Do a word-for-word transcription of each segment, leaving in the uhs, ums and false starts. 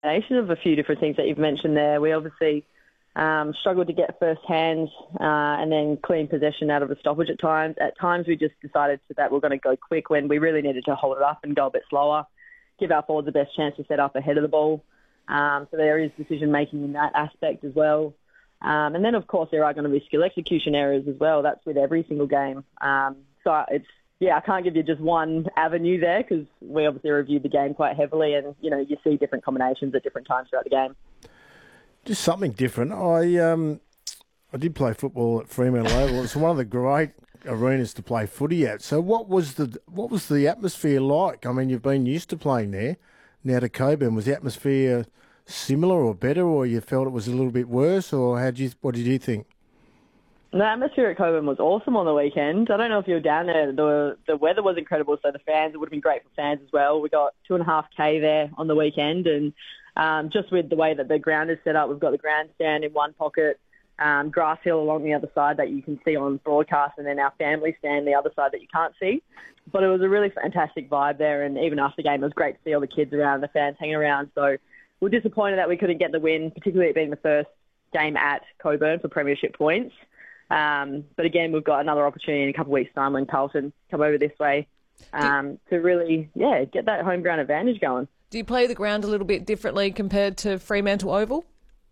combination of a few different things that you've mentioned there. We obviously um, struggled to get first hand uh, and then clean possession out of a stoppage at times. At times we just decided that we're going to go quick when we really needed to hold it up and go a bit slower, give our forwards the best chance to set up ahead of the ball. Um, so there is decision-making in that aspect as well. Um, and then, of course, there are going to be skill execution errors as well. That's with every single game. Um, so it's, yeah, I can't give you just one avenue there because we obviously reviewed the game quite heavily and, you know, you see different combinations at different times throughout the game. Just something different. I um, I did play football at Fremantle Oval. It's one of the great arenas to play footy at. So what was the what was the atmosphere like? I mean, you've been used to playing there. Now to Coburn, was the atmosphere similar or better, or you felt it was a little bit worse, or how did you, what did you think? The atmosphere at Coburn was awesome on the weekend. I don't know if you were down there. The the weather was incredible, so the fans, it would have been great for fans as well. We got two and a half K there on the weekend, and um, just with the way that the ground is set up, we've got the grandstand in one pocket, um, grass hill along the other side that you can see on broadcast, and then our family stand the other side that you can't see. But it was a really fantastic vibe there, and even after the game, it was great to see all the kids around, the fans hanging around. So we're disappointed that we couldn't get the win, particularly it being the first game at Coburn for premiership points. Um, but again, we've got another opportunity in a couple of weeks' time when Carlton come over this way um, to really, yeah, get that home ground advantage going. Do you play the ground a little bit differently compared to Fremantle Oval?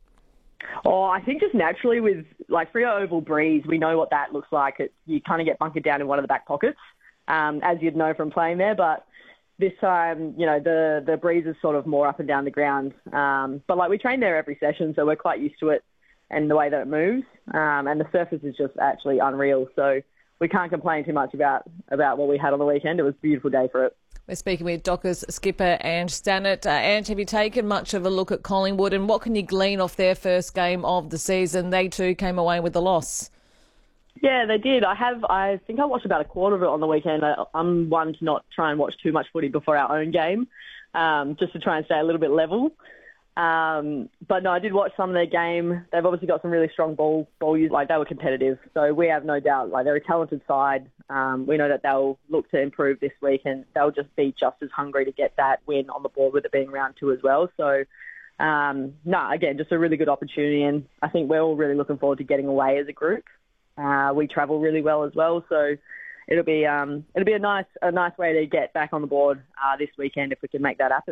Oh, I think just naturally with, like, Freo Oval breeze, we know what that looks like. It, you kind of get bunkered down in one of the back pockets, um, as you'd know from playing there. But this time, you know, the, the breeze is sort of more up and down the ground. Um, but, like, we train there every session, so we're quite used to it and the way that it moves. Um, and the surface is just actually unreal. So we can't complain too much about, about what we had on the weekend. It was a beautiful day for it. We're speaking with Dockers skipper Ange Stannard. Uh, Ange, have you taken much of a look at Collingwood, and what can you glean off their first game of the season? They too came away with the loss. Yeah, they did. I have. I think I watched about a quarter of it on the weekend. I, I'm one to not try and watch too much footy before our own game, um, just to try and stay a little bit level. Um, but no, I did watch some of their game. They've obviously got some really strong ball ball use. Like, they were competitive, so we have no doubt. Like, they're a talented side. Um, we know that they'll look to improve this week, and they'll just be just as hungry to get that win on the board with it being round two as well. So, um, no, again, just a really good opportunity, and I think we're all really looking forward to getting away as a group. Uh, we travel really well as well, so it'll be um, it'll be a nice a nice way to get back on the board uh, this weekend if we can make that happen.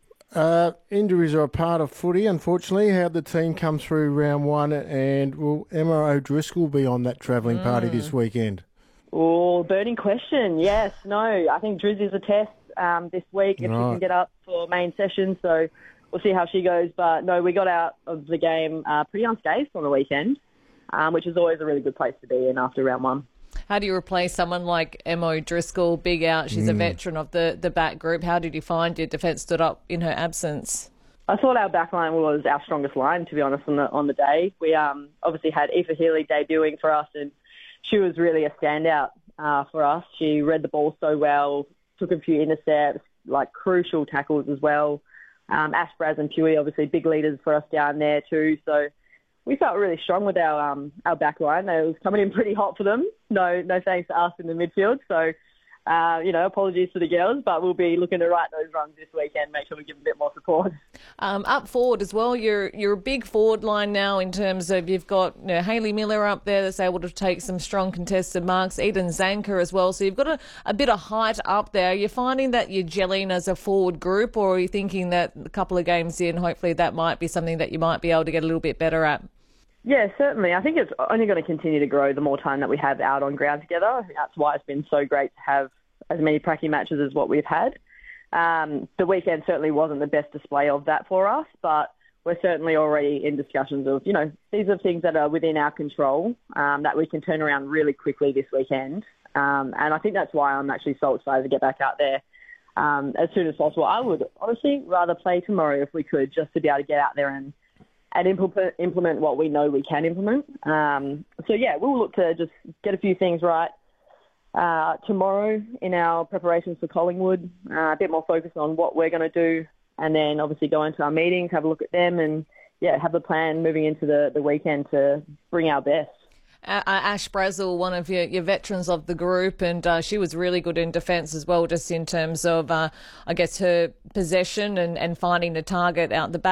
Uh, injuries are a part of footy, unfortunately. How'd the team come through round one, and will Emma O'Driscoll be on that travelling mm. party this weekend? Oh, burning question. Yes, no. I think Driz is a test um, this week if right. she can get up for main session, so we'll see how she goes. But no, we got out of the game uh, pretty unscathed on the weekend, um, which is always a really good place to be in after round one. How do you replace someone like Emma O'Driscoll, big out? She's mm. a veteran of the, the back group. How did you find your defence stood up in her absence? I thought our back line was our strongest line, to be honest, on the on the day. We um, obviously had Aoife Healy debuting for us, and she was really a standout uh, for us. She read the ball so well, took a few intercepts, like crucial tackles as well. Um, Ash, Braz and Pewee, obviously big leaders for us down there too. So we felt really strong with our um, our back line. It was coming in pretty hot for them. No no thanks to us in the midfield. So, uh, you know, apologies to the girls, but we'll be looking to right those wrongs this weekend, make sure we give them a bit more support. Um, up forward as well, you're you're a big forward line now in terms of you've got you know, Hayley Miller up there that's able to take some strong contested marks, Eden Zanker as well. So you've got a, a bit of height up there. Are you finding that you're gelling as a forward group, or are you thinking that a couple of games in, hopefully that might be something that you might be able to get a little bit better at? Yeah, certainly. I think it's only going to continue to grow the more time that we have out on ground together. I think that's why it's been so great to have as many pracky matches as what we've had. Um, the weekend certainly wasn't the best display of that for us, but we're certainly already in discussions of, you know, these are things that are within our control um, that we can turn around really quickly this weekend. Um, and I think that's why I'm actually so excited to get back out there um, as soon as possible. I would honestly rather play tomorrow if we could, just to be able to get out there and and implement, implement what we know we can implement. Um, so, yeah, we'll look to just get a few things right uh, tomorrow in our preparations for Collingwood, uh, a bit more focus on what we're going to do, and then obviously go into our meetings, have a look at them, and, yeah, have a plan moving into the, the weekend to bring our best. uh, Ash Brazel, one of your, your veterans of the group, and uh, she was really good in defence as well, just in terms of, uh, I guess, her possession and, and finding the target out the back.